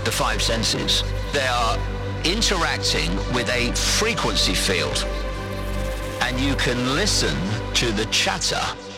the five senses. They are interacting with a frequency field, and you can listen to the chatter